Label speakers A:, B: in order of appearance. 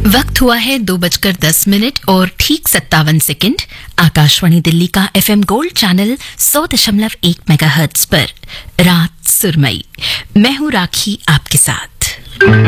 A: वक्त हुआ है 2:10 और ठीक 57 सेकंड। आकाशवाणी दिल्ली का FM गोल्ड चैनल 100.1 मेगाहर्ट्ज पर रात सुरमई। मैं हूं राखी आपके साथ।